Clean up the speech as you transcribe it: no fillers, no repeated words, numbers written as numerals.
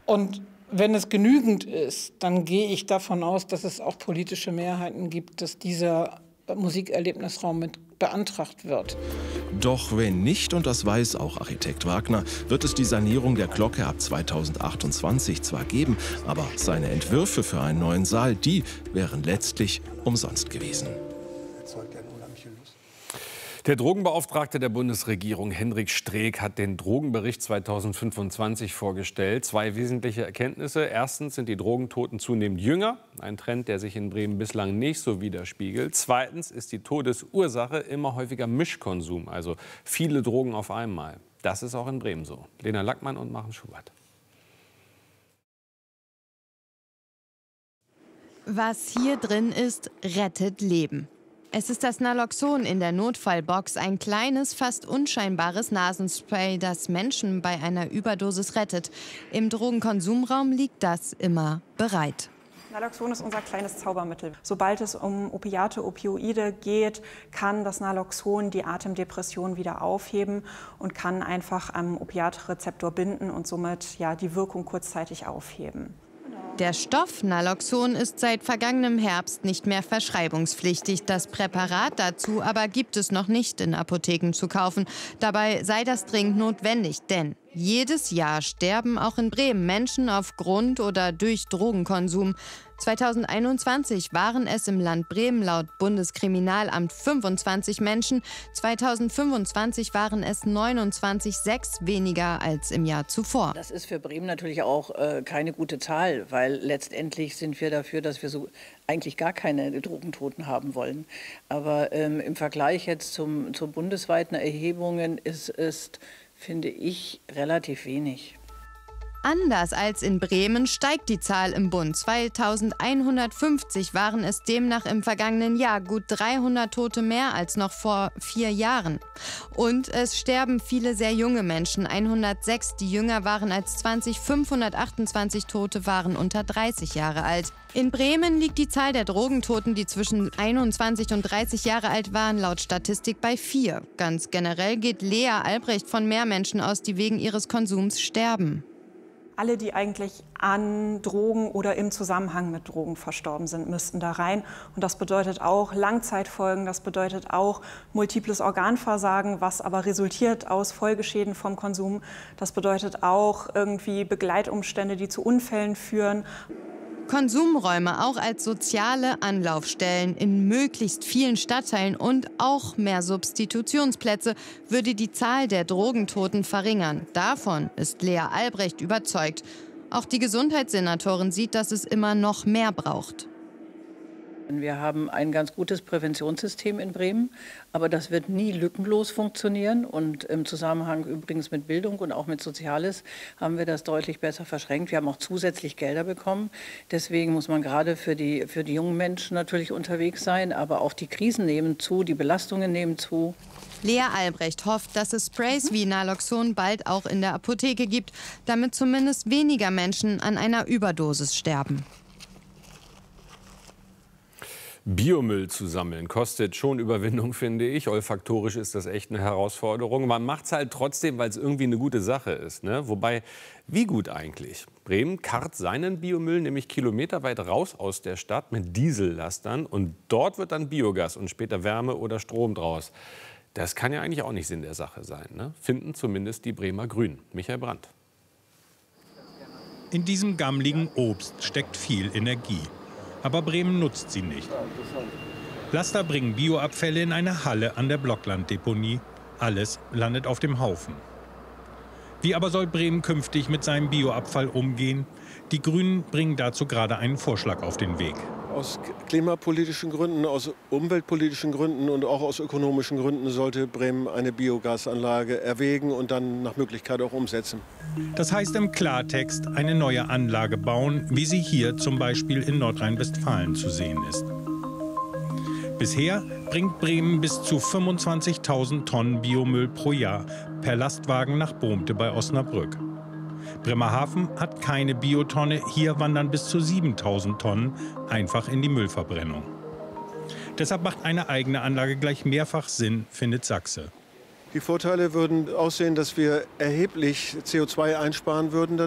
Und wenn es genügend ist, dann gehe ich davon aus, dass es auch politische Mehrheiten gibt, dass dieser Musikerlebnisraum mit beantragt wird. Doch wenn nicht, und das weiß auch Architekt Wagner, wird es die Sanierung der Glocke ab 2028 zwar geben, aber seine Entwürfe für einen neuen Saal, die wären letztlich umsonst gewesen. Der Drogenbeauftragte der Bundesregierung, Hendrik Streeck, hat den Drogenbericht 2025 vorgestellt. 2 wesentliche Erkenntnisse. Erstens sind die Drogentoten zunehmend jünger, ein Trend, der sich in Bremen bislang nicht so widerspiegelt. Zweitens ist die Todesursache immer häufiger Mischkonsum, also viele Drogen auf einmal. Das ist auch in Bremen so. Lena Lackmann und Maren Schubert. Was hier drin ist, rettet Leben. Es ist das Naloxon in der Notfallbox, ein kleines, fast unscheinbares Nasenspray, das Menschen bei einer Überdosis rettet. Im Drogenkonsumraum liegt das immer bereit. Naloxon ist unser kleines Zaubermittel. Sobald es um Opiate, Opioide geht, kann das Naloxon die Atemdepression wieder aufheben und kann einfach am Opiatrezeptor binden und somit die Wirkung kurzzeitig aufheben. Der Stoff Naloxon ist seit vergangenem Herbst nicht mehr verschreibungspflichtig. Das Präparat dazu aber gibt es noch nicht in Apotheken zu kaufen. Dabei sei das dringend notwendig, denn jedes Jahr sterben auch in Bremen Menschen aufgrund oder durch Drogenkonsum. 2021 waren es im Land Bremen laut Bundeskriminalamt 25 Menschen. 2025 waren es 29, 6 weniger als im Jahr zuvor. Das ist für Bremen natürlich auch keine gute Zahl, weil letztendlich sind wir dafür, dass wir so eigentlich gar keine Drogentoten haben wollen. Aber im Vergleich jetzt zu bundesweiten Erhebungen ist es, finde ich, relativ wenig. Anders als in Bremen steigt die Zahl im Bund. 2150 waren es demnach im vergangenen Jahr, gut 300 Tote mehr als noch vor 4 Jahren. Und es sterben viele sehr junge Menschen, 106, die jünger waren als 20, 528 Tote waren unter 30 Jahre alt. In Bremen liegt die Zahl der Drogentoten, die zwischen 21 und 30 Jahre alt waren, laut Statistik bei 4. Ganz generell geht Lea Albrecht von mehr Menschen aus, die wegen ihres Konsums sterben. Alle, die eigentlich an Drogen oder im Zusammenhang mit Drogen verstorben sind, müssten da rein. Und das bedeutet auch Langzeitfolgen, das bedeutet auch multiples Organversagen, was aber resultiert aus Folgeschäden vom Konsum. Das bedeutet auch irgendwie Begleitumstände, die zu Unfällen führen. Konsumräume auch als soziale Anlaufstellen in möglichst vielen Stadtteilen und auch mehr Substitutionsplätze würde die Zahl der Drogentoten verringern. Davon ist Lea Albrecht überzeugt. Auch die Gesundheitssenatorin sieht, dass es immer noch mehr braucht. Wir haben ein ganz gutes Präventionssystem in Bremen, aber das wird nie lückenlos funktionieren. Und im Zusammenhang übrigens mit Bildung und auch mit Soziales haben wir das deutlich besser verschränkt. Wir haben auch zusätzlich Gelder bekommen. Deswegen muss man gerade für die jungen Menschen natürlich unterwegs sein. Aber auch die Krisen nehmen zu, die Belastungen nehmen zu. Lea Albrecht hofft, dass es Sprays wie Naloxon bald auch in der Apotheke gibt, damit zumindest weniger Menschen an einer Überdosis sterben. Biomüll zu sammeln kostet schon Überwindung, finde ich. Olfaktorisch ist das echt eine Herausforderung. Man macht es halt trotzdem, weil es irgendwie eine gute Sache ist, ne? Wobei, wie gut eigentlich? Bremen karrt seinen Biomüll nämlich kilometerweit raus aus der Stadt mit Diesellastern. Und dort wird dann Biogas und später Wärme oder Strom draus. Das kann ja eigentlich auch nicht Sinn der Sache sein, ne? Finden zumindest die Bremer Grünen. Michael Brandt. In diesem gammligen Obst steckt viel Energie. Aber Bremen nutzt sie nicht. Laster bringen Bioabfälle in eine Halle an der Blocklanddeponie. Alles landet auf dem Haufen. Wie aber soll Bremen künftig mit seinem Bioabfall umgehen? Die Grünen bringen dazu gerade einen Vorschlag auf den Weg. Aus klimapolitischen Gründen, aus umweltpolitischen Gründen und auch aus ökonomischen Gründen sollte Bremen eine Biogasanlage erwägen und dann nach Möglichkeit auch umsetzen. Das heißt im Klartext eine neue Anlage bauen, wie sie hier zum Beispiel in Nordrhein-Westfalen zu sehen ist. Bisher bringt Bremen bis zu 25.000 Tonnen Biomüll pro Jahr per Lastwagen nach Bohmte bei Osnabrück. Bremerhaven hat keine Biotonne, hier wandern bis zu 7.000 Tonnen einfach in die Müllverbrennung. Deshalb macht eine eigene Anlage gleich mehrfach Sinn, findet Sachse. Die Vorteile würden aussehen, dass wir erheblich CO2 einsparen würden